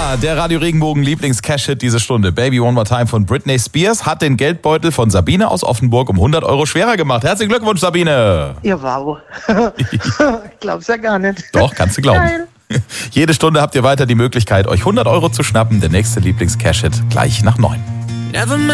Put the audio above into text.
Der Radio Regenbogen Lieblings-Cash-Hit diese Stunde. Baby One More Time von Britney Spears hat den Geldbeutel von Sabine aus Offenburg um 100 Euro schwerer gemacht. Herzlichen Glückwunsch, Sabine. Ja, wow. Glaub's ja gar nicht. Doch, kannst du glauben. Geil. Jede Stunde habt ihr weiter die Möglichkeit, euch 100 Euro zu schnappen. Der nächste Lieblings-Cash-Hit gleich nach 9.